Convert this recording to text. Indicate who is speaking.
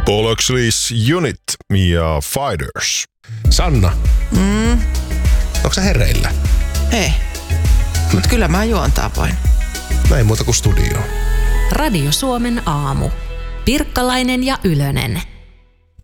Speaker 1: Paul Oakley's Unit ja Fighters.
Speaker 2: Sanna, onko sä hereillä?
Speaker 3: Ei, mutta kyllä mä juontaa voin.
Speaker 2: Näin muuta kuin studioon.
Speaker 4: Radio Suomen aamu. Pirkkalainen ja Ylönen.